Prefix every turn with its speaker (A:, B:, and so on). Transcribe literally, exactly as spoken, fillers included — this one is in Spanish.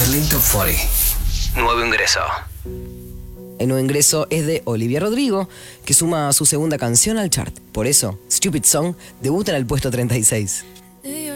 A: Berlín Top cuarenta. Nuevo ingreso.
B: El nuevo ingreso es de Olivia Rodrigo, que suma su segunda canción al chart. Por eso, Stupid Song debuta en el puesto treinta y seis.